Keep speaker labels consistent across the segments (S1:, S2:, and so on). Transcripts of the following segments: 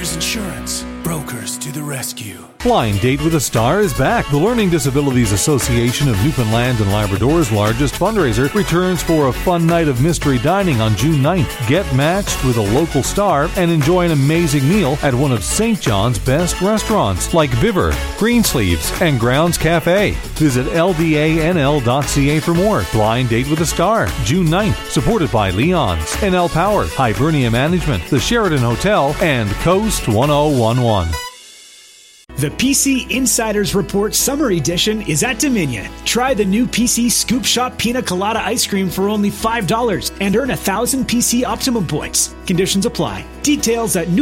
S1: Farmers Insurance. Brokers to the rescue.
S2: Blind Date with a Star is back. The Learning Disabilities Association of Newfoundland and Labrador's largest fundraiser returns for a fun night of mystery dining on June 9th. Get matched with a local star and enjoy an amazing meal at one of St. John's best restaurants like Biver, Greensleeves, and Grounds Cafe. Visit ldanl.ca for more. Blind Date with a Star, June 9th, supported by Leon's, NL Power, Hibernia Management, the Sheraton Hotel, and Coast 1011.
S3: The PC Insiders Report Summer Edition is at Dominion. Try the new PC Scoop Shop Pina Colada ice cream for only $5 and earn 1,000 PC Optimum points. Conditions apply. Details at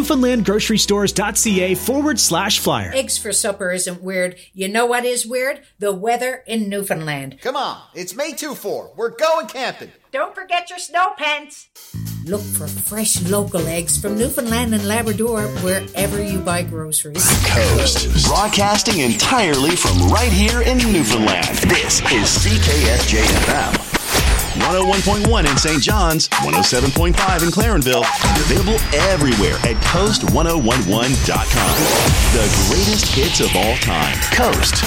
S3: newfoundlandgrocerystores.ca/flyer.
S4: Eggs for supper isn't weird. You know what is weird? The weather in Newfoundland.
S5: Come on, it's May 2-4. We're going camping.
S4: Don't forget your snow pants. Look for fresh local eggs from Newfoundland and Labrador wherever you buy groceries.
S6: Coast, broadcasting entirely from right here in Newfoundland. This is CKSJ-FM. 101.1 in St. John's, 107.5 in Clarenville, and available everywhere at coast1011.com. The greatest hits of all time. Coast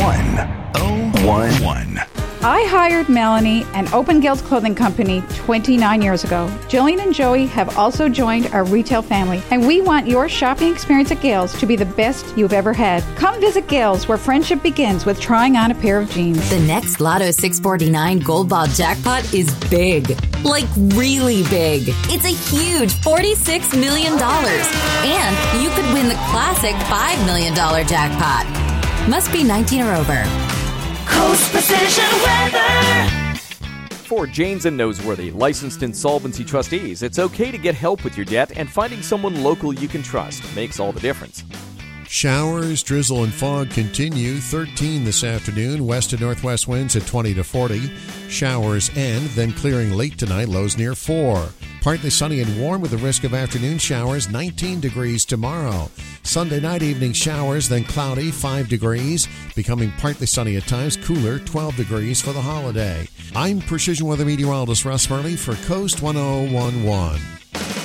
S6: 1011.
S7: I hired Melanie, an Open Gills clothing company, 29 years ago. Jillian and Joey have also joined our retail family, and we want your shopping experience at Gills to be the best you've ever had. Come visit Gills, where friendship begins with trying on a pair of jeans.
S8: The next Lotto 649 Gold Ball jackpot is big. Like really big. It's a huge $46 million. And you could win the classic $5 million jackpot. Must be 19 or over.
S9: Coast Precision Weather.
S10: For Janes and Noseworthy, licensed insolvency trustees, it's okay to get help with your debt, and finding someone local you can trust makes all the difference.
S11: Showers, drizzle, and fog continue. 13 this afternoon. West to northwest winds at 20 to 40. Showers end, then clearing late tonight. Lows near 4. Partly sunny and warm with a risk of afternoon showers. 19 degrees tomorrow. Sunday night, evening showers, then cloudy. 5 degrees. Becoming partly sunny at times. Cooler. 12 degrees for the holiday. I'm Precision Weather Meteorologist Russ Murley for Coast 1011.